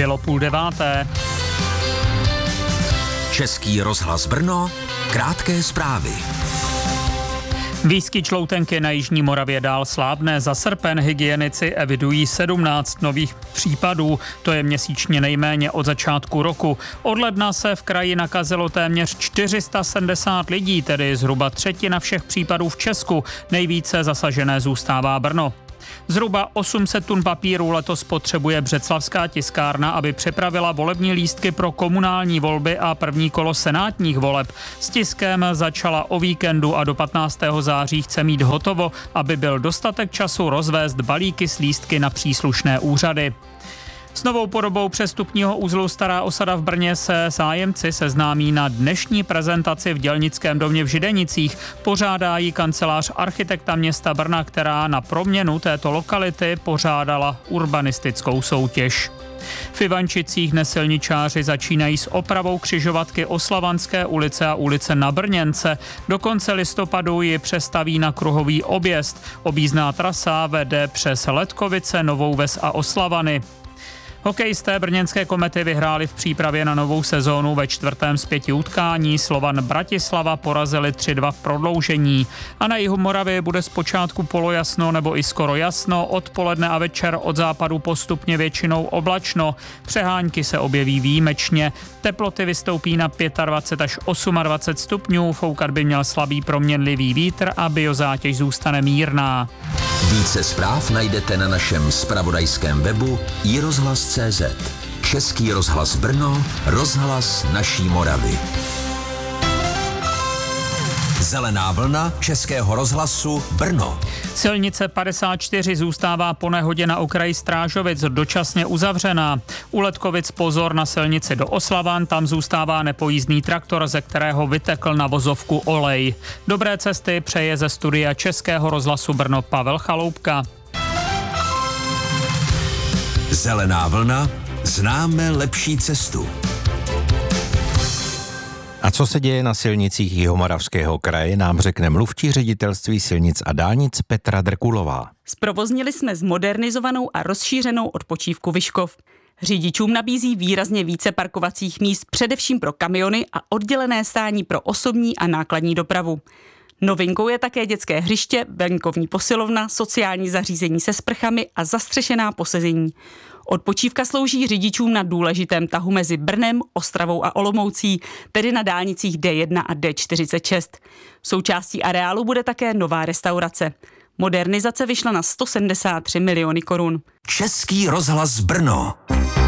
Bylo 8:30. Český rozhlas Brno, krátké zprávy. Výskyt žloutenky na jižní Moravě dál slábne. Za srpen hygienici evidují 17 nových případů. To je měsíčně nejméně od začátku roku. Od ledna se v kraji nakazilo téměř 470 lidí, tedy zhruba třetina všech případů v Česku. Nejvíce zasažené zůstává Brno. Zhruba 800 tun papíru letos potřebuje břeclavská tiskárna, aby přepravila volební lístky pro komunální volby a první kolo senátních voleb. S tiskem začala o víkendu a do 15. září chce mít hotovo, aby byl dostatek času rozvést balíky s lístky na příslušné úřady. S novou podobou přestupního uzlu Stará osada v Brně se zájemci seznámí na dnešní prezentaci v Dělnickém domě v Židenicích. Pořádá ji kancelář architekta města Brna, která na proměnu této lokality pořádala urbanistickou soutěž. V Ivančicích nesilničáři začínají s opravou křižovatky Oslavanské ulice a ulice Na Brněnce. Do konce listopadu ji přestaví na kruhový objezd. Objízdná trasa vede přes Letkovice, Novou Ves a Oslavany. Hokejisté brněnské Komety vyhráli v přípravě na novou sezónu ve 4. z 5 utkání. Slovan Bratislava porazili 3-2 v prodloužení. A na jihu Moravy bude zpočátku polojasno nebo i skoro jasno, odpoledne a večer od západu postupně většinou oblačno. Přehánky se objeví výjimečně. Teploty vystoupí na 25 až 28 stupňů, foukat by měl slabý proměnlivý vítr a biozátěž zůstane mírná. Více zpráv najdete na našem zpravodajském webu iRozhlas.cz. Český rozhlas Brno, rozhlas naší Moravy. Zelená vlna Českého rozhlasu Brno. Silnice 54 zůstává po nehodě na okraji Strážovic dočasně uzavřená. U Letkovic pozor na silnici do Oslavan, tam zůstává nepojízdný traktor, ze kterého vytekl na vozovku olej. Dobré cesty přeje ze studia Českého rozhlasu Brno Pavel Chaloupka. Zelená vlna, známe lepší cestu. A co se děje na silnicích Jihomoravského kraje, nám řekne mluvčí ředitelství silnic a dálnic Petra Drkulová. Zprovoznili jsme zmodernizovanou a rozšířenou odpočívku Vyškov. Řidičům nabízí výrazně více parkovacích míst, především pro kamiony a oddělené stání pro osobní a nákladní dopravu. Novinkou je také dětské hřiště, venkovní posilovna, sociální zařízení se sprchami a zastřešená posezení. Odpočívka slouží řidičům na důležitém tahu mezi Brnem, Ostravou a Olomoucí, tedy na dálnicích D1 a D46. Součástí areálu bude také nová restaurace. Modernizace vyšla na 173 miliony korun. Český rozhlas Brno.